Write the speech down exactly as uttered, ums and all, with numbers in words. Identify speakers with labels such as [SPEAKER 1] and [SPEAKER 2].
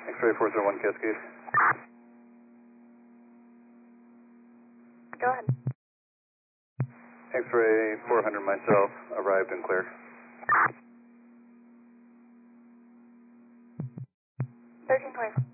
[SPEAKER 1] X-ray four zero one Cascade.
[SPEAKER 2] Go ahead.
[SPEAKER 1] X-ray four hundred myself, arrived and clear.
[SPEAKER 2] thirteen twenty-four.